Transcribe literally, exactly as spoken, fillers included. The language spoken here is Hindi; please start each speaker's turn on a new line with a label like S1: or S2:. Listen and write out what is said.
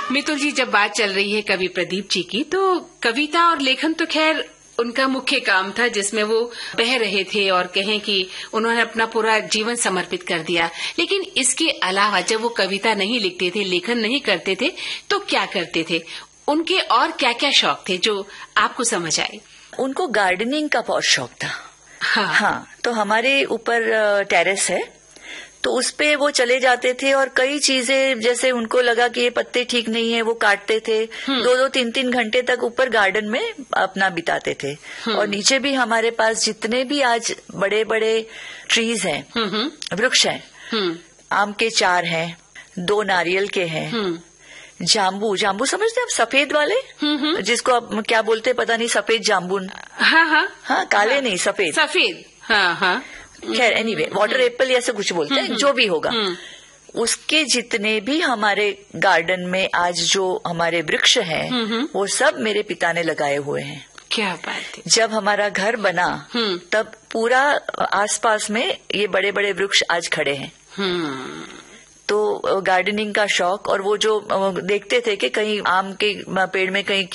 S1: मितुल जी, जब बात चल रही है कवि प्रदीप जी की, तो कविता और लेखन तो खैर उनका मुख्य काम था, जिसमें वो बह रहे थे और कहें कि उन्होंने अपना पूरा जीवन समर्पित कर दिया। लेकिन इसके अलावा जब वो कविता नहीं लिखते थे, लेखन नहीं करते थे, तो क्या करते थे? उनके और क्या क्या शौक थे जो आपको समझ आए?
S2: उनको गार्डनिंग का बहुत शौक था।
S1: हाँ,
S2: हाँ, तो हमारे ऊपर टेरेस है, तो उस पे वो चले जाते थे और कई चीजें, जैसे उनको लगा कि ये पत्ते ठीक नहीं है, वो काटते थे। दो दो तीन तीन घंटे तक ऊपर गार्डन में अपना बिताते थे। और नीचे भी हमारे पास जितने भी आज बड़े बड़े ट्रीज हैं, वृक्ष हैं, आम के चार हैं, दो नारियल के हैं, जाम्बू जाम्बू समझते हैं आप, सफेद वाले, जिसको आप क्या बोलते हैं पता नहीं, सफेद जाम्बून।
S1: हाँ हाँ
S2: हाँ, काले हाँ, नहीं, सफेद
S1: सफेद। हाँ हाँ
S2: खैर, एनीवे वाटर एप्पल ऐसे कुछ बोलते हैं, जो भी होगा। उसके जितने भी हमारे गार्डन में आज जो हमारे वृक्ष हैं, वो सब मेरे पिता ने लगाए हुए हैं।
S1: क्या बात है।
S2: जब हमारा घर बना तब पूरा आसपास में ये बड़े बड़े वृक्ष आज खड़े हैं। तो गार्डनिंग का शौक, और वो जो देखते थे कि कहीं आम के पेड़ में कहीं